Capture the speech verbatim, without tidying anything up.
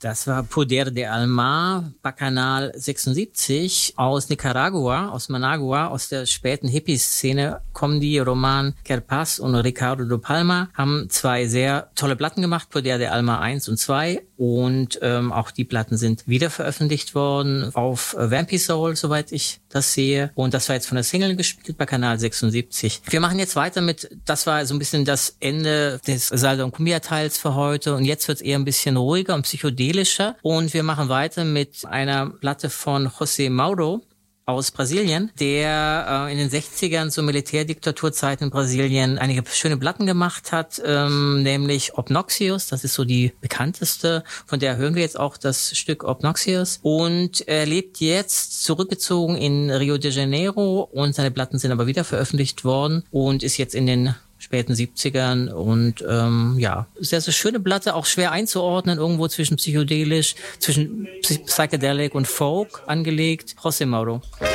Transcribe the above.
Das war Poder de Alma, Bacchanal sechsundsiebzig aus Nicaragua, aus Managua, aus der späten Hippie-Szene kommen die. Roman Kerpaz und Ricardo de Palma haben zwei sehr tolle Platten gemacht, Poder de Alma eins und zwei. Und ähm, auch die Platten sind wieder veröffentlicht worden auf äh, Vampy Soul, soweit ich das sehe. Und das war jetzt von der Single gespielt, Bacchanal sechsundsiebzig. Wir machen jetzt weiter mit, das war so ein bisschen das Ende des Salsa und Cumbia-Teils für heute. Und jetzt wird es eher ein bisschen ruhiger und psychedelischer. Und wir machen weiter mit einer Platte von José Mauro aus Brasilien, der äh, in den sechzigern zur Militärdiktaturzeit in Brasilien einige schöne Platten gemacht hat, ähm, nämlich Obnoxious, das ist so die bekannteste, von der hören wir jetzt auch das Stück Obnoxious. Und er lebt jetzt zurückgezogen in Rio de Janeiro und seine Platten sind aber wieder veröffentlicht worden und ist jetzt in den späten siebzigern und ähm, ja, sehr, sehr schöne Platte, auch schwer einzuordnen, irgendwo zwischen psychedelisch, zwischen Psychedelic und Folk angelegt. José Mauro.